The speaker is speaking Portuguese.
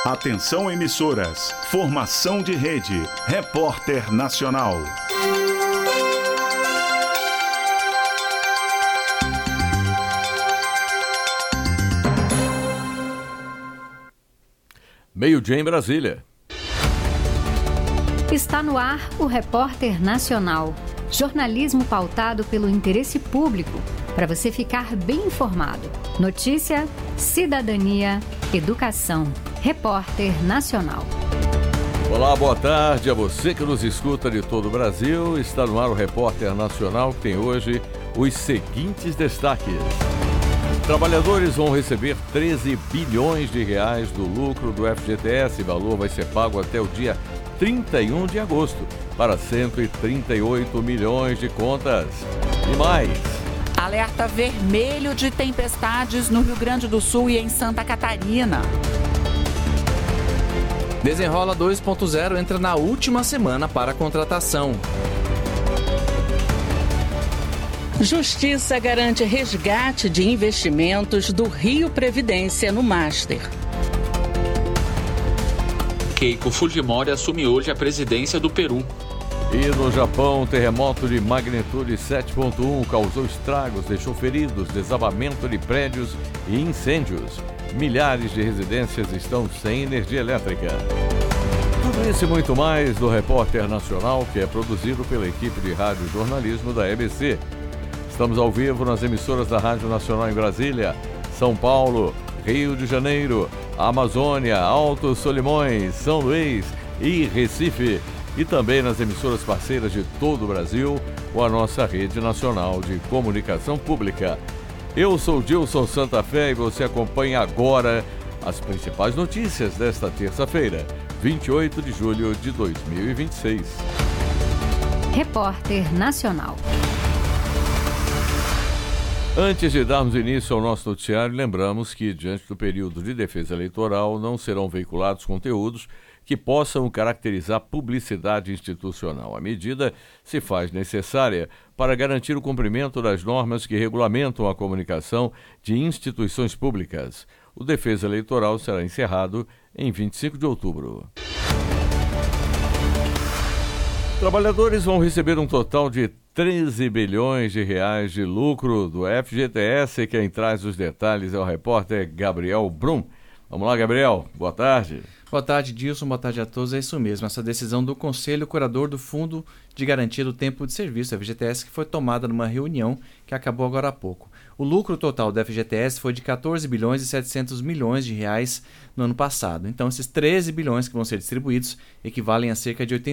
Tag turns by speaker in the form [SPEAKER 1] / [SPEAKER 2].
[SPEAKER 1] Atenção emissoras, formação de rede, Repórter Nacional.
[SPEAKER 2] Meio-dia em Brasília.
[SPEAKER 3] Está no ar o Repórter Nacional. Jornalismo pautado pelo interesse público, para você ficar bem informado. Notícia, cidadania, educação. Repórter Nacional.
[SPEAKER 2] Olá, boa tarde a você que nos escuta de todo o Brasil. Está no ar o Repórter Nacional, que tem hoje os seguintes destaques. Trabalhadores vão receber 13 bilhões de reais do lucro do FGTS. O valor vai ser pago até o dia 31 de agosto para 138 milhões de contas. E mais.
[SPEAKER 4] Alerta vermelho de tempestades no Rio Grande do Sul e em Santa Catarina.
[SPEAKER 5] Desenrola 2.0 entra na última semana para a contratação.
[SPEAKER 6] Justiça garante resgate de investimentos do Rio Previdência no Master.
[SPEAKER 7] Keiko Fujimori assume hoje a presidência do Peru.
[SPEAKER 2] E no Japão, terremoto de magnitude 7.1 causou estragos, deixou feridos, desabamento de prédios e incêndios. Milhares de residências estão sem energia elétrica. Tudo isso e muito mais do Repórter Nacional, que é produzido pela equipe de rádio e jornalismo da EBC. Estamos ao vivo nas emissoras da Rádio Nacional em Brasília, São Paulo, Rio de Janeiro, Amazônia, Altos Solimões, São Luís e Recife. E também nas emissoras parceiras de todo o Brasil, com a nossa rede nacional de comunicação pública. Eu sou Dilson Santa Fé e você acompanha agora as principais notícias desta terça-feira, 28 de julho de 2026.
[SPEAKER 3] Repórter Nacional.
[SPEAKER 2] Antes de darmos início ao nosso noticiário, lembramos que, diante do período de defesa eleitoral, não serão veiculados conteúdos que possam caracterizar publicidade institucional. A medida se faz necessária para garantir o cumprimento das normas que regulamentam a comunicação de instituições públicas. O defesa eleitoral será encerrado em 25 de outubro. Trabalhadores vão receber um total de 13 bilhões de reais de lucro do FGTS. Quem traz os detalhes é o repórter Gabriel Brum. Vamos lá, Gabriel. Boa tarde.
[SPEAKER 5] Boa tarde, Dilson. Boa tarde a todos. É isso mesmo. Essa decisão do Conselho Curador do Fundo de Garantia do Tempo de Serviço, FGTS, que foi tomada numa reunião que acabou agora há pouco. O lucro total do FGTS foi de 14 bilhões e 700 milhões de reais no ano passado. Então, esses 13 bilhões que vão ser distribuídos equivalem a cerca de